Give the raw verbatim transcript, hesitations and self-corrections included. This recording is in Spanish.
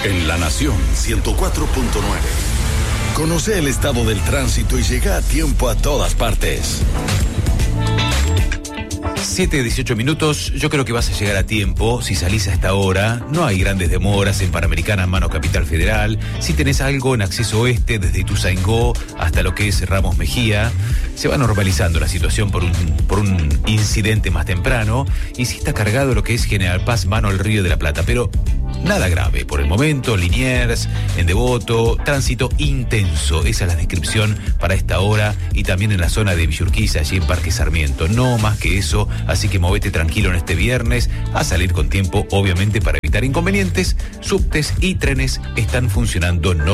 En La Nación ciento cuatro punto nueve. Conoce el estado del tránsito y llega a tiempo a todas partes. siete, dieciocho minutos, yo creo que vas a llegar a tiempo si salís a esta hora. No hay grandes demoras en Panamericana, mano Capital Federal. Si tenés algo en acceso oeste, desde Ituzaingó hasta lo que es Ramos Mejía, se va normalizando la situación por un, por un incidente más temprano. Y si está cargado lo que es General Paz, mano al Río de la Plata, pero nada grave por el momento. Liniers, en Devoto, tránsito intenso, esa es la descripción para esta hora, y también en la zona de Villurquiza, allí en Parque Sarmiento. No más que eso, así que movete tranquilo en este viernes, a salir con tiempo, obviamente, para evitar inconvenientes. Subtes y trenes están funcionando no